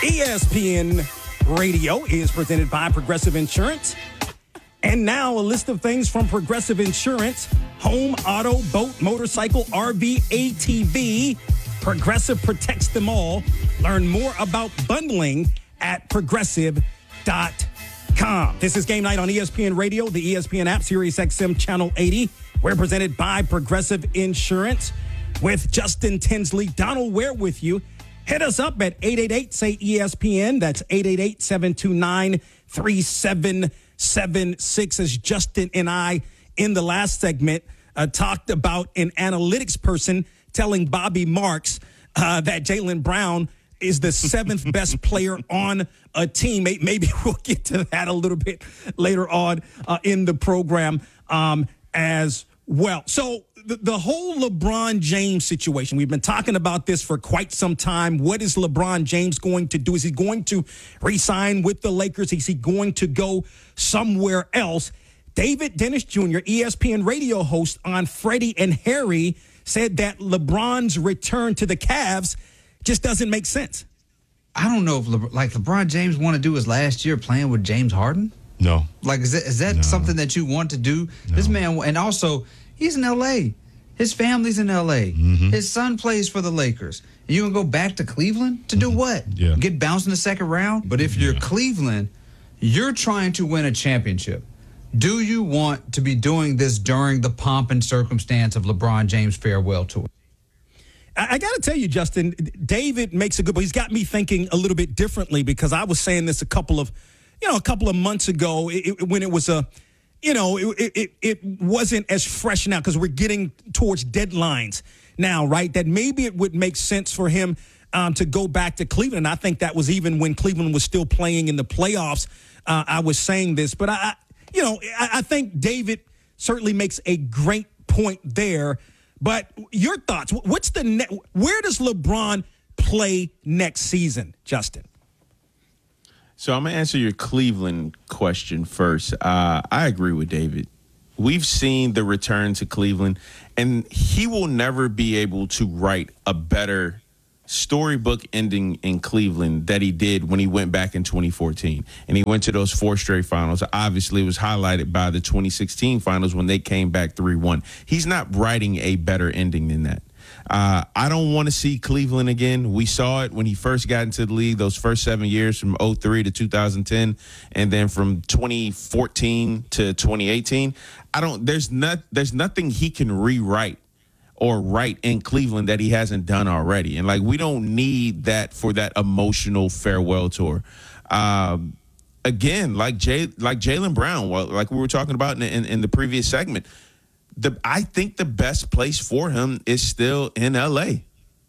ESPN Radio is presented by Progressive Insurance. And now a list of things from Progressive Insurance: home, auto, boat, motorcycle, RV, ATV. Progressive protects them all. Learn more about bundling at progressive.com. This is Game Night on ESPN Radio, the ESPN app, Sirius XM Channel 80. We're presented by Progressive Insurance with Justin Tinsley. Donald Ware with you. Hit us up at 888-SAY-ESPN. That's 888-729-3776. As Justin and I, in the last segment, talked about an analytics person telling Bobby Marks that Jaylen Brown is the seventh best player on a team. Maybe we'll get to that a little bit later on in the program as well. So the whole LeBron James situation, we've been talking about this for quite some time. What is LeBron James going to do? Is he going to re-sign with the Lakers? Is he going to go somewhere else? David Dennis Jr., ESPN radio host on Freddie and Harry, said that LeBron's return to the Cavs just doesn't make sense. I don't know if LeBron James want to do his last year playing with James Harden. No. Is that something that you want to do? No. This man, and also he's in L.A. His family's in L.A. Mm-hmm. His son plays for the Lakers. And you gonna go back to Cleveland to do what? Yeah. Get bounced in the second round? But if you're Cleveland, you're trying to win a championship. Do you want to be doing this during the pomp and circumstance of LeBron James' farewell tour? I got to tell you, Justin, David makes a good point. He's got me thinking a little bit differently, because I was saying this a couple of months ago when it was it wasn't as fresh now, because we're getting towards deadlines now, right? That maybe it would make sense for him to go back to Cleveland. I think that was even when Cleveland was still playing in the playoffs. I was saying this, but I think David certainly makes a great point there. But your thoughts? Where does LeBron play next season, Justin? So I'm going to answer your Cleveland question first. I agree with David. We've seen the return to Cleveland, and he will never be able to write a better storybook ending in Cleveland that he did when he went back in 2014. And he went to those 4 straight finals. Obviously, it was highlighted by the 2016 finals when they came back 3-1. He's not writing a better ending than that. I don't want to see Cleveland again. We saw it when he first got into the league, those first 7 years from 2003 to 2010, and then from 2014 to 2018. There's nothing he can rewrite or write in Cleveland that he hasn't done already. And we don't need that for that emotional farewell tour. Again, like Jaylen Brown, like we were talking about in the previous segment, I think the best place for him is still in L.A.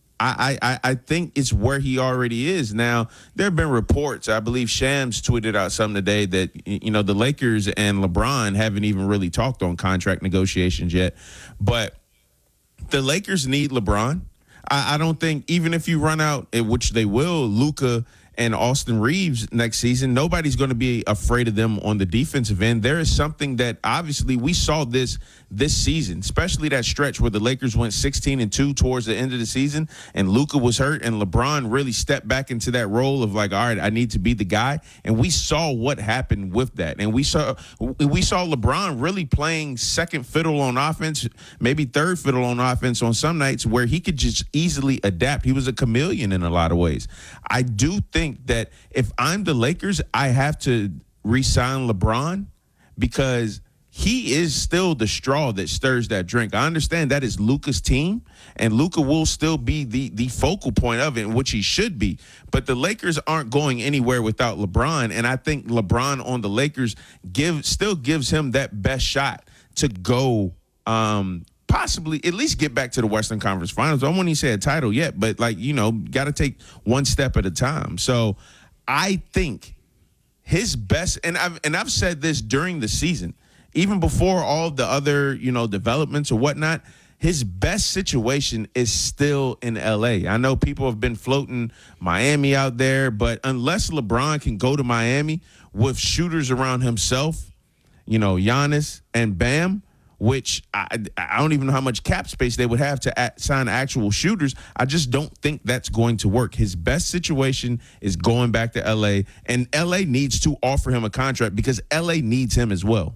I think it's where he already is. Now, there have been reports, I believe Shams tweeted out something today that, the Lakers and LeBron haven't even really talked on contract negotiations yet. But the Lakers need LeBron. I don't think, even if you run out, which they will, Luka and Austin Reeves next season, nobody's going to be afraid of them on the defensive end. There is something that obviously we saw this season, especially that stretch where the Lakers went 16-2 towards the end of the season, and Luka was hurt, and LeBron really stepped back into that role of all right, I need to be the guy. And we saw what happened with that. And we saw LeBron really playing second fiddle on offense, maybe third fiddle on offense on some nights, where he could just easily adapt. He was a chameleon in a lot of ways. I do think that if I'm the Lakers, I have to re-sign LeBron, because he is still the straw that stirs that drink. I understand that is Luka's team, and Luka will still be the focal point of it, which he should be. But the Lakers aren't going anywhere without LeBron, and I think LeBron on the Lakers still gives him that best shot to go possibly at least get back to the Western Conference Finals. I won't even say a title yet, but got to take one step at a time. So I think his best, and I've said this during the season, even before all the other, developments or whatnot, his best situation is still in L.A. I know people have been floating Miami out there, but unless LeBron can go to Miami with shooters around himself, Giannis and Bam, which I don't even know how much cap space they would have to sign actual shooters. I just don't think that's going to work. His best situation is going back to L.A., and L.A. needs to offer him a contract because L.A. needs him as well.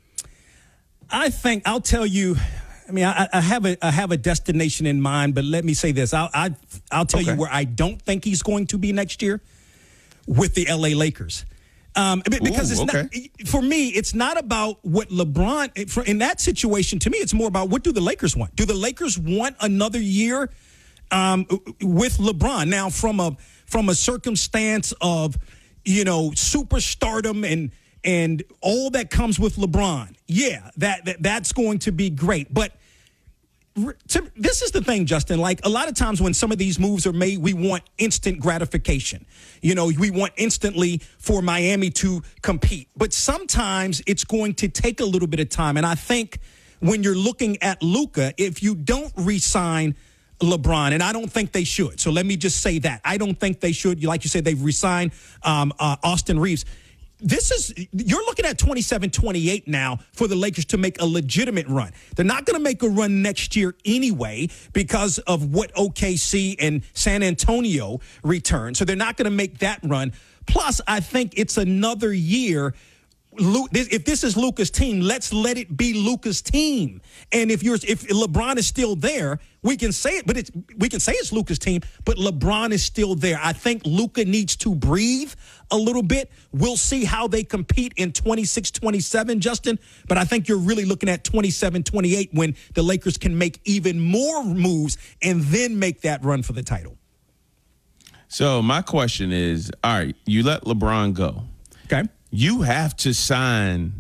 I think I'll tell you. I mean, I have a destination in mind, but let me say this. I'll tell you where I don't think he's going to be next year, with the LA Lakers. Because it's not, for me, it's not about what LeBron, in that situation, to me, it's more about what do the Lakers want? Do the Lakers want another year with LeBron? Now, from a circumstance of, superstardom and all that comes with LeBron, yeah, that's going to be great. But this is the thing, Justin. Like, a lot of times when some of these moves are made, we want instant gratification. We want instantly for Miami to compete. But sometimes it's going to take a little bit of time. And I think when you're looking at Luka, if you don't re-sign LeBron, and I don't think they should. So let me just say that. I don't think they should. Like you said, they've re-signed Austin Reeves. You're looking at 27-28 now for the Lakers to make a legitimate run. They're not going to make a run next year anyway because of what OKC and San Antonio return. So they're not going to make that run. Plus, I think it's another year. If this is Luka's team, let's let it be Luka's team. And if LeBron is still there, we can say it, but we can say it's Luka's team, but LeBron is still there. I think Luka needs to breathe a little bit. We'll see how they compete in 26-27, Justin, but I think you're really looking at 27-28 when the Lakers can make even more moves and then make that run for the title. So my question is, all right, you let LeBron go. Okay. You have to sign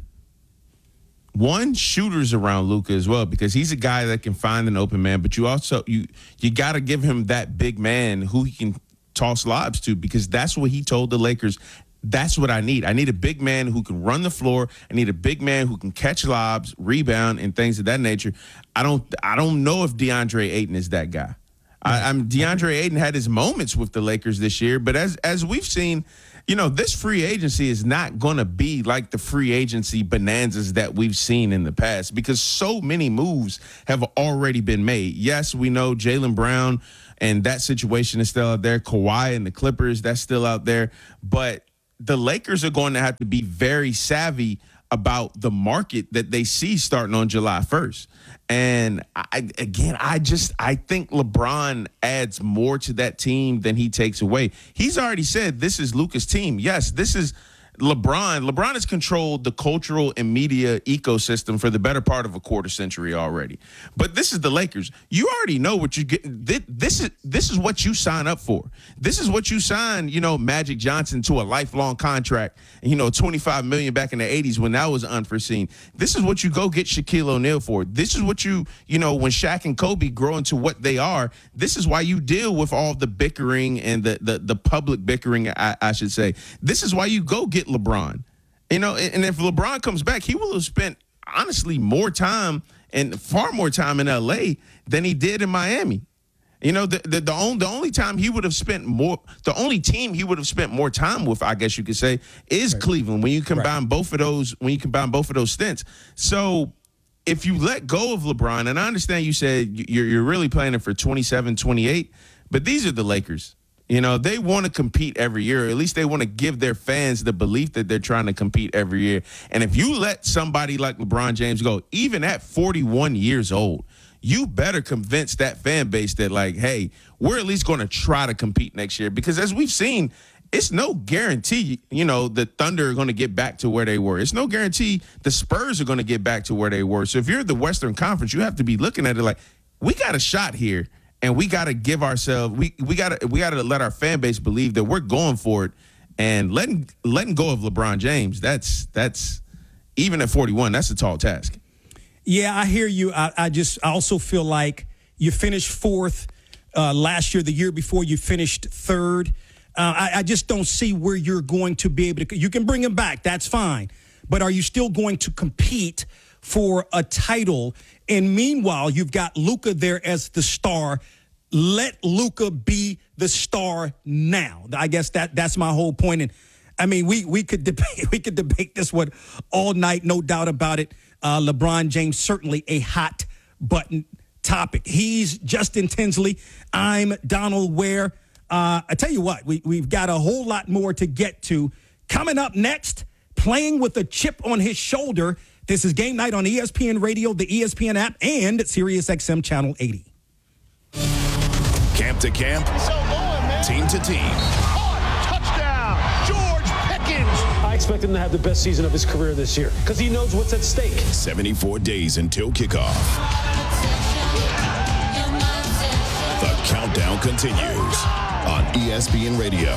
shooters around Luka as well, because he's a guy that can find an open man, but you also you got to give him that big man who he can toss lobs to, because that's what he told the Lakers. That's what I need. I need a big man who can run the floor. I need a big man who can catch lobs, rebound, and things of that nature. I don't know if DeAndre Ayton is that guy. DeAndre Ayton had his moments with the Lakers this year, but as we've seen, this free agency is not going to be like the free agency bonanzas that we've seen in the past, because so many moves have already been made. Yes, we know Jaylen Brown and that situation is still out there. Kawhi and the Clippers, that's still out there. But the Lakers are going to have to be very savvy about the market that they see starting on July 1st. And I think LeBron adds more to that team than he takes away. He's already said this is Luka's team. Yes, this is LeBron. LeBron has controlled the cultural and media ecosystem for the better part of a quarter century already. But this is the Lakers. You already know what you get. This is what you sign up for. This is what you sign, Magic Johnson to a lifelong contract, $25 million back in the 80s when that was unforeseen. This is what you go get Shaquille O'Neal for. This is what when Shaq and Kobe grow into what they are, this is why you deal with all the bickering and the public bickering, I should say. This is why you go get LeBron, and if LeBron comes back, he will have spent honestly more time and far more time in LA than he did in Miami. The only time he would have spent more, the only team he would have spent more time with, I guess you could say, is Cleveland. When you combine both of those stints. So if you let go of LeBron, and I understand you said you're really planning for 27-28, but these are the Lakers. They want to compete every year. Or at least they want to give their fans the belief that they're trying to compete every year. And if you let somebody like LeBron James go, even at 41 years old, you better convince that fan base that, like, hey, we're at least going to try to compete next year. Because as we've seen, it's no guarantee, the Thunder are going to get back to where they were. It's no guarantee the Spurs are going to get back to where they were. So if you're the Western Conference, you have to be looking at it like, we got a shot here. And we got to give ourselves, we got to let our fan base believe that we're going for it, and letting go of LeBron James. That's even at 41, that's a tall task. Yeah, I hear you. I also feel like you finished fourth last year. The year before, you finished third. I just don't see where you're going to be able to. You can bring him back. That's fine. But are you still going to compete for a title? And meanwhile, you've got Luka there as the star. Let Luka be the star now. I guess that's my whole point. And I mean, we could debate this one all night, no doubt about it. LeBron James, certainly a hot button topic. He's Justin Tinsley. I'm Donald Ware. I tell you what, we've got a whole lot more to get to. Coming up next, playing with a chip on his shoulder. This is Game Night on ESPN Radio, the ESPN app, and SiriusXM Channel 80. Camp to camp, team to team. Touchdown, George Pickens. I expect him to have the best season of his career this year because he knows what's at stake. 74 days until kickoff. The countdown continues on ESPN Radio.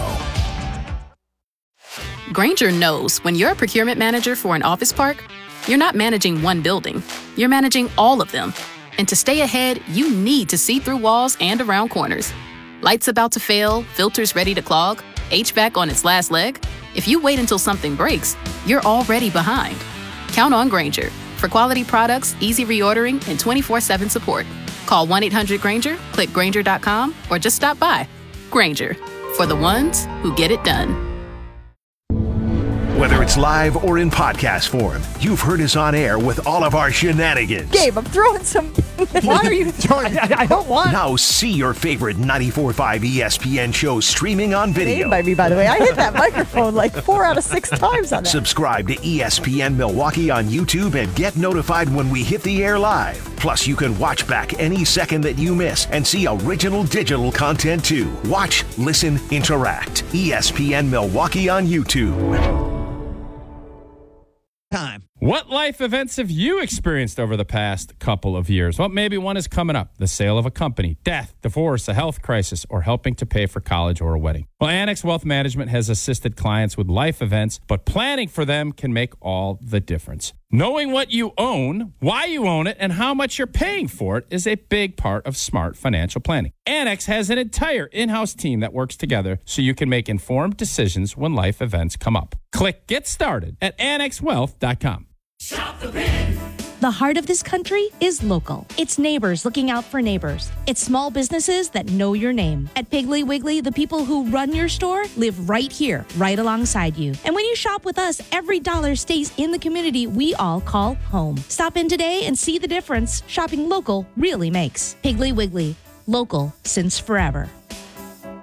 Grainger knows when you're a procurement manager for an office park, you're not managing one building, you're managing all of them. And to stay ahead, you need to see through walls and around corners. Lights about to fail, filters ready to clog, HVAC on its last leg. If you wait until something breaks, you're already behind. Count on Grainger for quality products, easy reordering, and 24/7 support. Call 1-800-GRAINGER, click Grainger.com, or just stop by. Grainger, for the ones who get it done. Whether it's live or in podcast form, you've heard us on air with all of our shenanigans. Gabe, I'm throwing some. Why are you throwing? I don't want. Now see your favorite 94.5 ESPN shows streaming on video. By me, by the way, I hit that microphone like 4 out of 6 times on that. Subscribe to ESPN Milwaukee on YouTube and get notified when we hit the air live. Plus, you can watch back any second that you miss and see original digital content too. Watch, listen, interact. ESPN Milwaukee on YouTube. Time. What life events have you experienced over the past couple of years? Well, maybe one is coming up. The sale of a company, death, divorce, a health crisis, or helping to pay for college or a wedding. Well, Annex Wealth Management has assisted clients with life events, but planning for them can make all the difference. Knowing what you own, why you own it, and how much you're paying for it is a big part of smart financial planning. Annex has an entire in-house team that works together so you can make informed decisions when life events come up. Click Get Started at annexwealth.com. Shop the Pin. The heart of this country is local. It's neighbors looking out for neighbors. It's small businesses that know your name. At Piggly Wiggly, the people who run your store live right here, right alongside you. And when you shop with us, every dollar stays in the community we all call home. Stop in today and see the difference shopping local really makes. Piggly Wiggly, local since forever.